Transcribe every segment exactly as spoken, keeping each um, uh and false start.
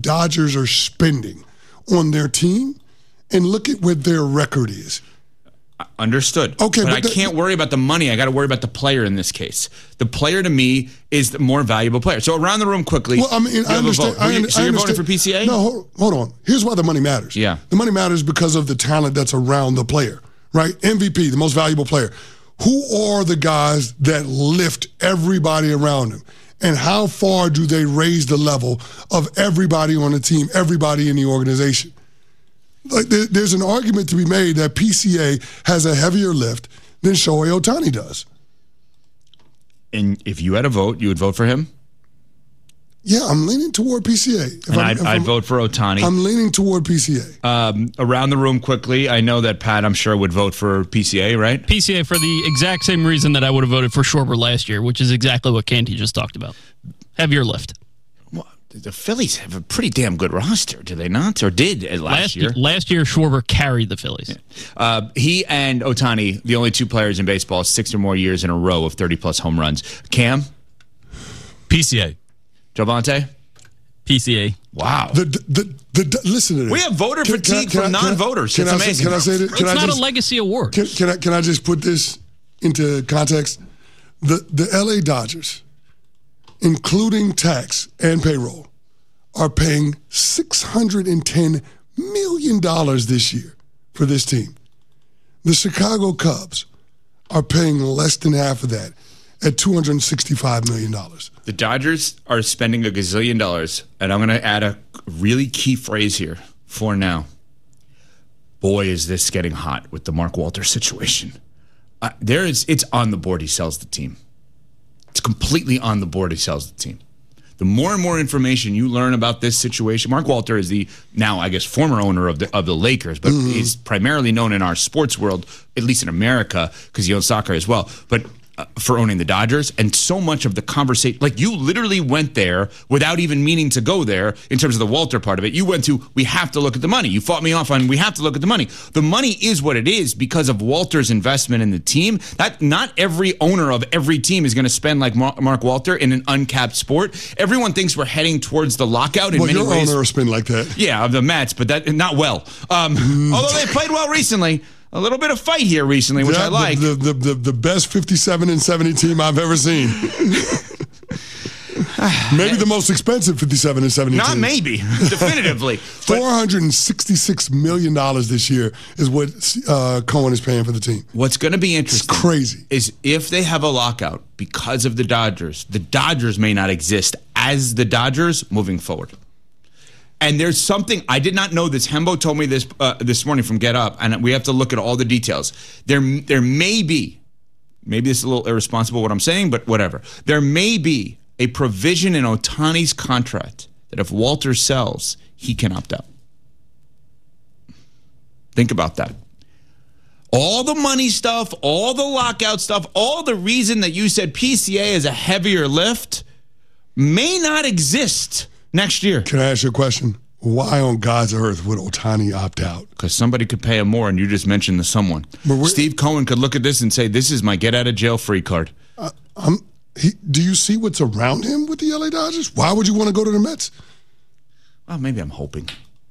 Dodgers are spending on their team and look at what their record is. Understood. Okay, but, but I the, can't worry about the money. I got to worry about the player in this case. The player to me is the more valuable player. So around the room quickly. Well, I mean, I understand. I, you, so I you're understand. voting for P C A? No, hold, hold on. Here's why the money matters. Yeah. The money matters because of the talent that's around the player, right? M V P, the most valuable player. Who are the guys that lift everybody around them? And how far do they raise the level of everybody on the team, everybody in the organization? Like there, there's an argument to be made that P C A has a heavier lift than Shohei Ohtani does. And if you had a vote, you would vote for him? Yeah, I'm leaning toward P C A. If and I'm, I'd, if I'd I'm, vote for Ohtani. I'm leaning toward P C A. Um, around the room quickly, I know that Pat, I'm sure, would vote for P C A, right? P C A for the exact same reason that I would have voted for Schwarber last year, which is exactly what Canty just talked about. Heavier lift. Well, the Phillies have a pretty damn good roster, do they not? Or did last, last year? Last year, Schwarber carried the Phillies. Yeah. Uh, he and Ohtani, the only two players in baseball, six or more years in a row of thirty-plus home runs. Cam? P C A. Javante? P C A. Wow. The, the, the, the, listen to this. We have voter can, fatigue can I, can from I, non-voters. Can, it's I, amazing. Can I say this? Can it's I not just, a legacy award. Can, can, I, can I just put this into context? The, the L A Dodgers, including tax and payroll, are paying six hundred ten million dollars this year for this team. The Chicago Cubs are paying less than half of that at two hundred sixty-five million dollars. The Dodgers are spending a gazillion dollars, and I'm going to add a really key phrase here for now. Boy, is this getting hot with the Mark Walter situation. Uh, there is, it's on the board he sells the team. It's completely on the board he sells the team. The more and more information you learn about this situation, Mark Walter is the now, I guess, former owner of the of the Lakers, but mm-hmm. he's primarily known in our sports world, at least in America, because he owns soccer as well. But uh, for owning the Dodgers, and so much of the conversation, like you literally went there without even meaning to go there in terms of the Walter part of it. You went to, we have to look at the money. You fought me off on, we have to look at the money. The money is what it is because of Walter's investment in the team. That not every owner of every team is going to spend like Mark Walter in an uncapped sport. Everyone thinks we're heading towards the lockout in well, many your ways. Owner will spend like that. Yeah, of the Mets, but that not well. Um, mm. Although they played well recently. A little bit of fight here recently, which yeah, I like. The, the, the, the best fifty-seven and seventy team I've ever seen. Maybe the most expensive fifty-seven and seventy Not team. maybe, definitively. four hundred sixty-six million dollars this year is what uh, Cohen is paying for the team. What's going to be interesting it's crazy. is if they have a lockout because of the Dodgers, the Dodgers may not exist as the Dodgers moving forward. And there's something, I did not know this. Hembo told me this uh, this morning from Get Up, and we have to look at all the details. There, there may be, maybe this is a little irresponsible what I'm saying, but whatever. There may be a provision in Ohtani's contract that if Walter sells, he can opt out. Think about that. All the money stuff, all the lockout stuff, all the reason that you said P C A is a heavier lift may not exist next year. Can I ask you a question? Why on God's earth would Ohtani opt out? Because somebody could pay him more, and you just mentioned the someone. Steve Cohen could look at this and say, this is my get-out-of-jail-free card. Uh, I'm, he, do you see what's around him with the L A Dodgers? Why would you want to go to the Mets? Well, maybe I'm hoping.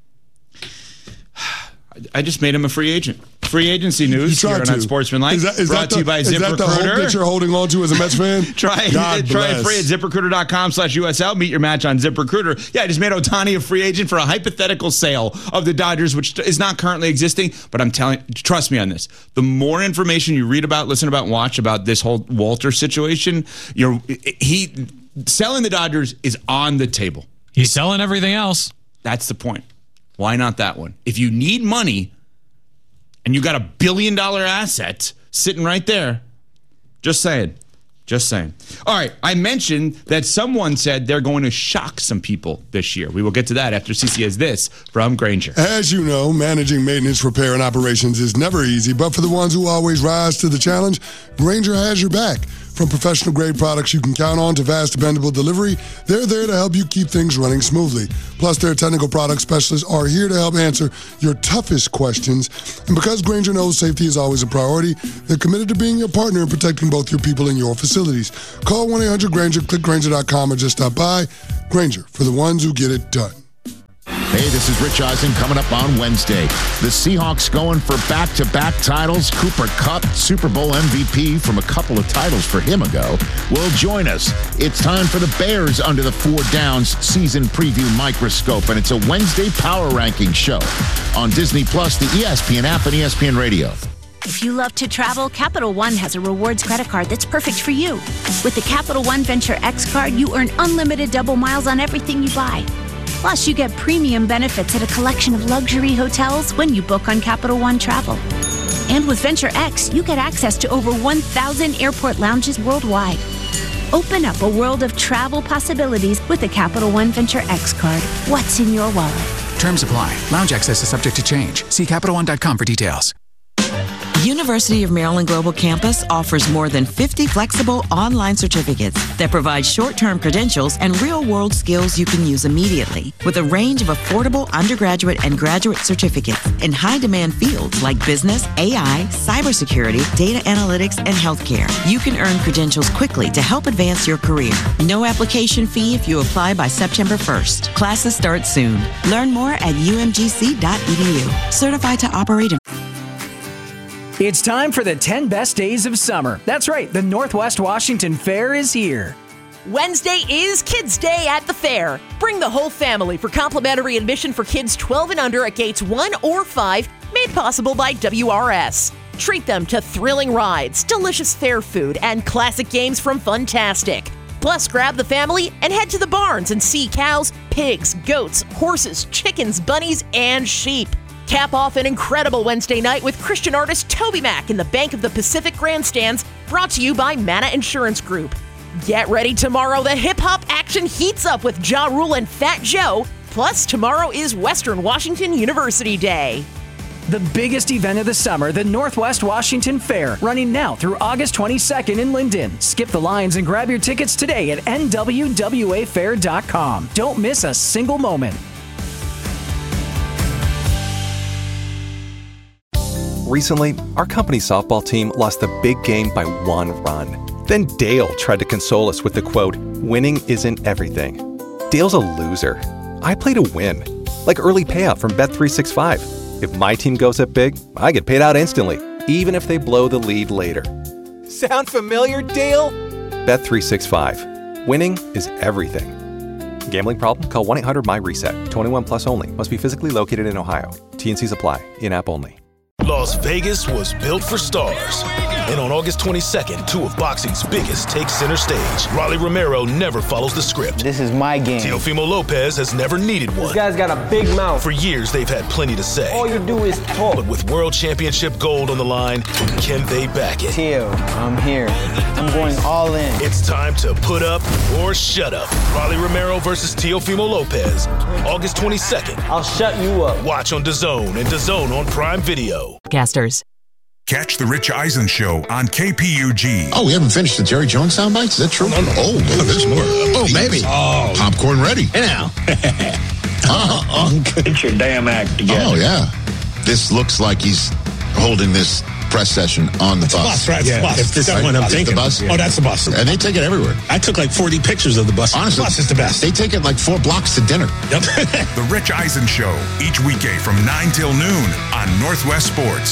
I just made him a free agent. Free agency news here on Unsportsmanlike. Is that, is brought that the, to you by is ZipRecruiter. That the hope that you're holding on to as a Mets fan? try God try bless. it free at ZipRecruiter.com slash USL. Meet your match on ZipRecruiter. Yeah, I just made Ohtani a free agent for a hypothetical sale of the Dodgers, which is not currently existing. But I'm telling, trust me on this. The more information you read about, listen about, watch about this whole Walter situation, you're he selling the Dodgers is on the table. He's selling everything else. That's the point. Why not that one? If you need money, and you got a billion dollar asset sitting right there. Just saying. Just saying. All right. I mentioned that someone said they're going to shock some people this year. We will get to that after C C has this from Grainger. As you know, managing maintenance, repair, and operations is never easy, but for the ones who always rise to the challenge, Grainger has your back. From professional-grade products you can count on to fast, dependable delivery, they're there to help you keep things running smoothly. Plus, their technical product specialists are here to help answer your toughest questions. And because Grainger knows safety is always a priority, they're committed to being your partner in protecting both your people and your facilities. Call one eight hundred Grainger, click Grainger dot com, or just stop by. Grainger, for the ones who get it done. Hey, this is Rich Eisen coming up on Wednesday. The Seahawks going for back-to-back titles. Cooper Kupp, Super Bowl M V P from a couple of titles for him ago, will join us. It's time for the Bears Under the Four Downs season preview microscope, and it's a Wednesday power ranking show on Disney Plus, the E S P N app, and E S P N Radio. If you love to travel, Capital One has a rewards credit card that's perfect for you. With the Capital One Venture X card, you earn unlimited double miles on everything you buy. Plus, you get premium benefits at a collection of luxury hotels when you book on Capital One Travel. And with Venture X, you get access to over one thousand airport lounges worldwide. Open up a world of travel possibilities with the Capital One Venture X card. What's in your wallet? Terms apply. Lounge access is subject to change. See Capital One dot com for details. University of Maryland Global Campus offers more than fifty flexible online certificates that provide short-term credentials and real-world skills you can use immediately, with a range of affordable undergraduate and graduate certificates in high-demand fields like business, A I, cybersecurity, data analytics, and healthcare. You can earn credentials quickly to help advance your career. No application fee if you apply by September first. Classes start soon. Learn more at u m g c dot e d u. Certified to operate in It's time for the ten best days of summer. That's right, the Northwest Washington Fair is here. Wednesday is Kids Day at the fair. Bring the whole family for complimentary admission for kids twelve and under at gates one or five, made possible by W R S. Treat them to thrilling rides, delicious fair food, and classic games from Funtastic. Plus, grab the family and head to the barns and see cows, pigs, goats, horses, chickens, bunnies, and sheep. Cap off an incredible Wednesday night with Christian artist Toby Mac in the Bank of the Pacific Grandstands, brought to you by Mana Insurance Group. Get ready tomorrow, the hip-hop action heats up with Ja Rule and Fat Joe. Plus, tomorrow is Western Washington University Day. The biggest event of the summer, the Northwest Washington Fair, running now through August twenty-second in Linden. Skip the lines and grab your tickets today at N W W A fair dot com. Don't miss a single moment. Recently, our company softball team lost the big game by one run. Then Dale tried to console us with the quote, "Winning isn't everything." Dale's a loser. I play to win. Like early payout from Bet three sixty-five. If my team goes up big, I get paid out instantly, even if they blow the lead later. Sound familiar, Dale? Bet three sixty-five. Winning is everything. Gambling problem? Call one eight hundred M Y reset. twenty-one plus only. Must be physically located in Ohio. T and Cs apply. In-app only. Las Vegas was built for stars. And on August twenty-second, two of boxing's biggest take center stage. Rolly Romero never follows the script. This is my game. Teofimo Lopez has never needed one. This guy's got a big mouth. For years, they've had plenty to say. All you do is talk. But with World Championship gold on the line, can they back it? Teo, I'm here. I'm going all in. It's time to put up or shut up. Rolly Romero versus Teofimo Lopez. August twenty-second. I'll shut you up. Watch on DAZN and DAZN on Prime Video. Casters. Catch the Rich Eisen Show on K P U G. Oh, we haven't finished the Jerry Jones sound bites? Is that true? No, no. Oh, maybe there's more. Oh, maybe. Oh. Popcorn ready. Hey now. uh, uh, Get your damn act together. Oh, yeah. This looks like he's holding this press session on the it's bus. A bus, right? It's yeah. a bus. If this right? is what I'm Is thinking. The bus? Oh, that's the bus. And they take it everywhere. I took like forty pictures of the bus. Honestly, the bus is the best. They take it like four blocks to dinner. Yep. The Rich Eisen Show, each weekday from nine till noon on Northwest Sports.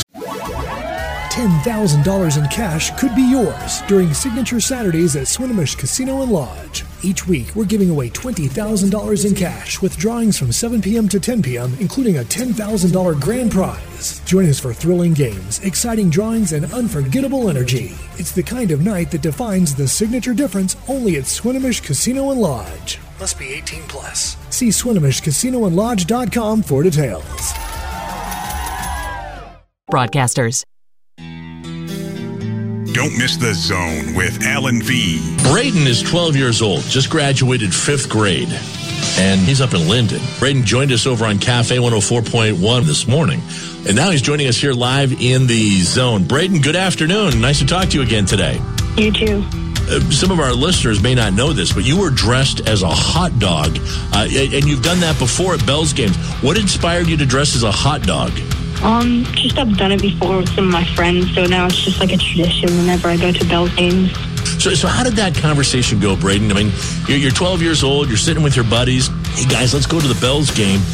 ten thousand dollars in cash could be yours during Signature Saturdays at Swinomish Casino and Lodge. Each week, we're giving away twenty thousand dollars in cash with drawings from seven p.m. to ten p.m., including a ten thousand dollars grand prize. Join us for thrilling games, exciting drawings, and unforgettable energy. It's the kind of night that defines the signature difference only at Swinomish Casino and Lodge. Must be eighteen plus. See Swinomish Casino and Lodge dot com for details. Broadcasters. Don't miss The Zone with Alan V. Braden is twelve years old, just graduated fifth grade, and he's up in Linden. Braden joined us over on Cafe one oh four point one this morning, and now he's joining us here live in The Zone. Braden, good afternoon. Nice to talk to you again today. You too. Uh, some of our listeners may not know this, but you were dressed as a hot dog, uh, and you've done that before at Bell's games. What inspired you to dress as a hot dog? Um, just I've done it before with some of my friends, so now it's just like a tradition whenever I go to Bell's games. So, so how did that conversation go, Braden? I mean, you're, you're twelve years old, you're sitting with your buddies. Hey, guys, let's go to the Bell's game.